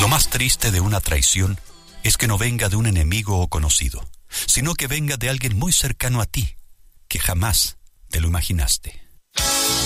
Lo más triste de una traición es que no venga de un enemigo o conocido, sino que venga de alguien muy cercano a ti, que jamás te lo imaginaste.